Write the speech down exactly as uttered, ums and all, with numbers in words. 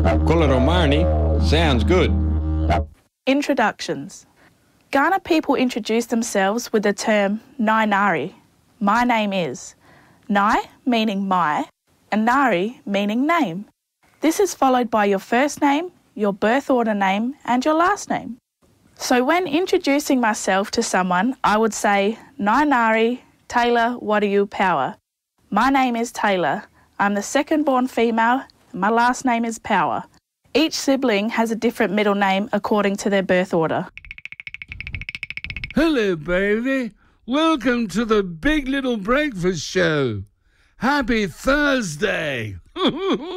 Kula Romani sounds good. Introductions. Ghana people introduce themselves with the term Nai Nari. My name is. Nai meaning my and Nari meaning name. This is followed by your first name, your birth order name and your last name. So when introducing myself to someone, I would say, Nai Nari, Taylor Wadiu Power. My name is Taylor. I'm the second born female. My last name is Power. Each sibling has a different middle name according to their birth order. Hello, baby. Welcome to the Big Little Breakfast Show. Happy Thursday.